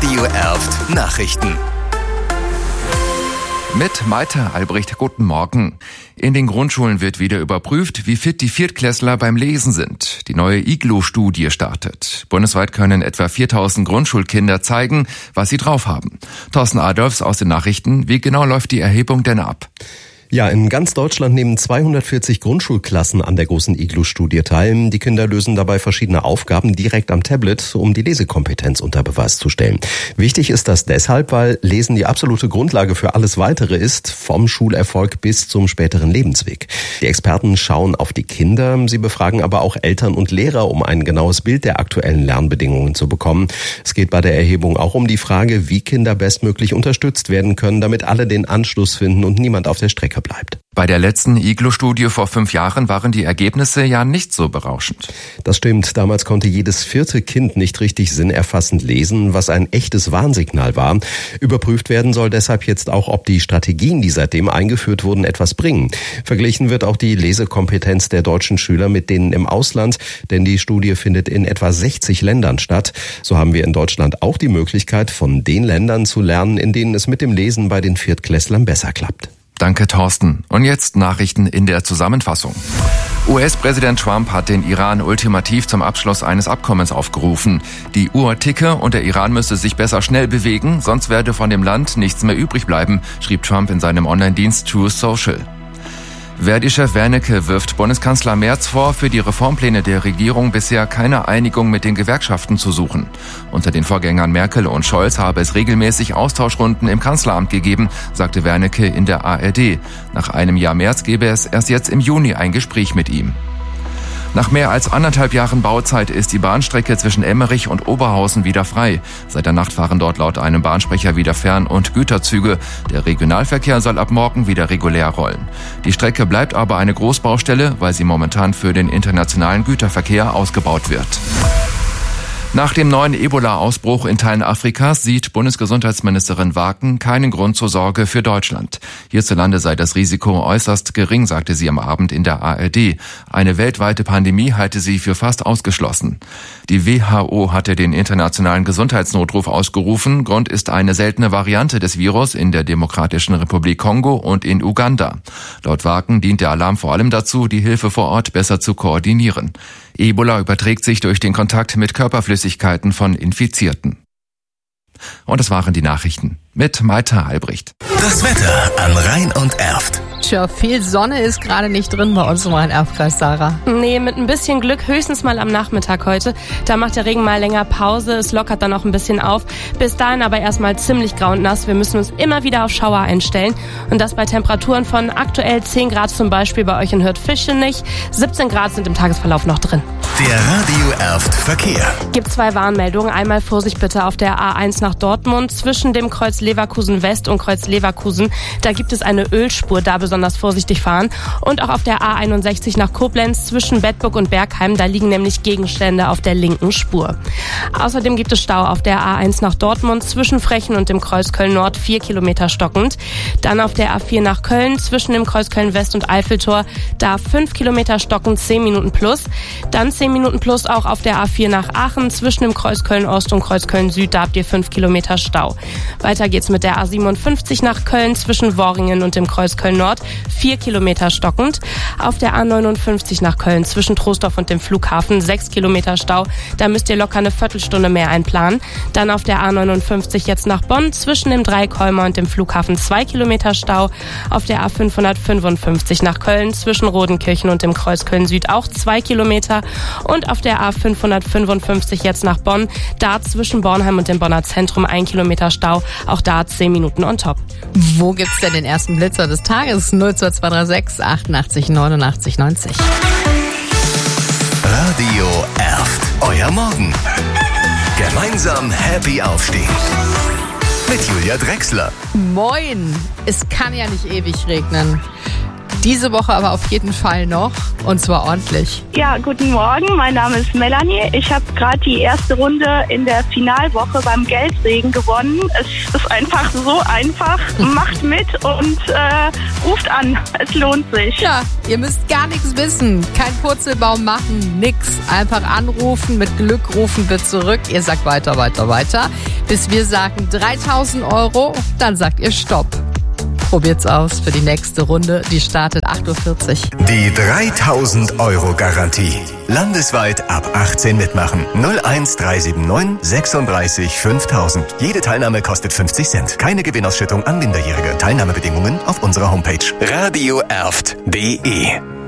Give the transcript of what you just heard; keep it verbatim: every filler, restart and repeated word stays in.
Radio Erft Nachrichten. Mit Maite Albrecht, guten Morgen. In den Grundschulen wird wieder überprüft, wie fit die Viertklässler beim Lesen sind. Die neue I G L O-Studie startet. Bundesweit können etwa viertausend Grundschulkinder zeigen, was sie drauf haben. Thorsten Adolfs aus den Nachrichten. Wie genau läuft die Erhebung denn ab? Ja, in ganz Deutschland nehmen zweihundertvierzig Grundschulklassen an der großen I G L O-Studie teil. Die Kinder lösen dabei verschiedene Aufgaben direkt am Tablet, um die Lesekompetenz unter Beweis zu stellen. Wichtig ist das deshalb, weil Lesen die absolute Grundlage für alles Weitere ist, vom Schulerfolg bis zum späteren Lebensweg. Die Experten schauen auf die Kinder, sie befragen aber auch Eltern und Lehrer, um ein genaues Bild der aktuellen Lernbedingungen zu bekommen. Es geht bei der Erhebung auch um die Frage, wie Kinder bestmöglich unterstützt werden können, damit alle den Anschluss finden und niemand auf der Strecke bleibt. Bei der letzten I G L O-Studie vor fünf Jahren waren die Ergebnisse ja nicht so berauschend. Das stimmt. Damals konnte jedes vierte Kind nicht richtig sinnerfassend lesen, was ein echtes Warnsignal war. Überprüft werden soll deshalb jetzt auch, ob die Strategien, die seitdem eingeführt wurden, etwas bringen. Verglichen wird auch die Lesekompetenz der deutschen Schüler mit denen im Ausland, denn die Studie findet in etwa sechzig Ländern statt. So haben wir in Deutschland auch die Möglichkeit, von den Ländern zu lernen, in denen es mit dem Lesen bei den Viertklässlern besser klappt. Danke, Thorsten. Und jetzt Nachrichten in der Zusammenfassung. U S-Präsident Trump hat den Iran ultimativ zum Abschluss eines Abkommens aufgerufen. Die Uhr ticke und der Iran müsse sich besser schnell bewegen, sonst werde von dem Land nichts mehr übrig bleiben, schrieb Trump in seinem Online-Dienst Truth Social. Verdi-Chef Wernicke wirft Bundeskanzler Merz vor, für die Reformpläne der Regierung bisher keine Einigung mit den Gewerkschaften zu suchen. Unter den Vorgängern Merkel und Scholz habe es regelmäßig Austauschrunden im Kanzleramt gegeben, sagte Wernicke in der A R D. Nach einem Jahr Merz gebe es erst jetzt im Juni ein Gespräch mit ihm. Nach mehr als anderthalb Jahren Bauzeit ist die Bahnstrecke zwischen Emmerich und Oberhausen wieder frei. Seit der Nacht fahren dort laut einem Bahnsprecher wieder Fern- und Güterzüge. Der Regionalverkehr soll ab morgen wieder regulär rollen. Die Strecke bleibt aber eine Großbaustelle, weil sie momentan für den internationalen Güterverkehr ausgebaut wird. Nach dem neuen Ebola-Ausbruch in Teilen Afrikas sieht Bundesgesundheitsministerin Waken keinen Grund zur Sorge für Deutschland. Hierzulande sei das Risiko äußerst gering, sagte sie am Abend in der A R D. Eine weltweite Pandemie halte sie für fast ausgeschlossen. Die W H O hatte den internationalen Gesundheitsnotruf ausgerufen. Grund ist eine seltene Variante des Virus in der Demokratischen Republik Kongo und in Uganda. Laut Waken dient der Alarm vor allem dazu, die Hilfe vor Ort besser zu koordinieren. Ebola überträgt sich durch den Kontakt mit Körperflüssigkeiten von Infizierten. Und das waren die Nachrichten mit Maite Albrecht. Das Wetter an Rhein und Erft. Tja, viel Sonne ist gerade nicht drin bei uns im Rhein-Erft-Kreis, Sarah. Nee, mit ein bisschen Glück höchstens mal am Nachmittag heute. Da macht der Regen mal länger Pause, es lockert dann auch ein bisschen auf. Bis dahin aber erstmal ziemlich grau und nass. Wir müssen uns immer wieder auf Schauer einstellen. Und das bei Temperaturen von aktuell zehn Grad zum Beispiel bei euch in Hürth-Fischenich. siebzehn Grad sind im Tagesverlauf noch drin. Der Radio Erft Verkehr. Gibt zwei Warnmeldungen. Einmal Vorsicht bitte auf der A eins nach Dortmund zwischen dem Kreuz Leverkusen West und Kreuz Leverkusen. Da gibt es eine Ölspur, da besonders vorsichtig fahren. Und auch auf der A einundsechzig nach Koblenz zwischen Bedburg und Bergheim. Da liegen nämlich Gegenstände auf der linken Spur. Außerdem gibt es Stau auf der A eins nach Dortmund zwischen Frechen und dem Kreuz Köln Nord, vier Kilometer stockend. Dann auf der A vier nach Köln zwischen dem Kreuz Köln West und Eiffeltor. Da fünf Kilometer stockend, zehn Minuten plus. Dann zehn Minuten plus auch auf der A vier nach Aachen zwischen dem Kreuz Köln Ost und Kreuz Köln Süd. Da habt ihr fünf Kilometer Stau. Weiter geht's mit der A siebenundfünfzig nach Köln zwischen Worringen und dem Kreuz Köln Nord. vier Kilometer stockend. Auf der A neunundfünfzig nach Köln zwischen Troisdorf und dem Flughafen sechs Kilometer Stau. Da müsst ihr locker eine Viertelstunde mehr einplanen. Dann auf der A neunundfünfzig jetzt nach Bonn zwischen dem Dreikolmer und dem Flughafen zwei Kilometer Stau. Auf der A fünfhundertfünfundfünfzig nach Köln zwischen Rodenkirchen und dem Kreuz Köln Süd auch zwei Kilometer. Und auf der A fünfhundertfünfundfünfzig jetzt nach Bonn, da zwischen Bornheim und dem Bonner Zentrum ein Kilometer Stau. Auch da zehn Minuten on top. Wo gibt's denn den ersten Blitzer des Tages? null zwei zwei drei sechs achtundachtzig neunundachtzig neunzig. Radio Erft. Euer Morgen. Gemeinsam happy aufstehen. Mit Julia Drechsler. Moin! Es kann ja nicht ewig regnen. Diese Woche aber auf jeden Fall noch. Und zwar ordentlich. Ja, guten Morgen. Mein Name ist Melanie. Ich habe gerade die erste Runde in der Finalwoche beim Geldsegen gewonnen. Es ist einfach so einfach. Macht mit und äh, ruft an. Es lohnt sich. Ja, ihr müsst gar nichts wissen. Kein Purzelbaum machen, nix. Einfach anrufen, mit Glück rufen wir zurück. Ihr sagt weiter, weiter, weiter. Bis wir sagen dreitausend Euro, dann sagt ihr Stopp. Probiert's aus für die nächste Runde. Die startet acht Uhr vierzig. Die dreitausend Euro Garantie. Landesweit ab achtzehn mitmachen. null eins drei sieben neun sechsunddreißig fünftausend. Jede Teilnahme kostet fünfzig Cent. Keine Gewinnausschüttung an Minderjährige. Teilnahmebedingungen auf unserer Homepage radio erft punkt de.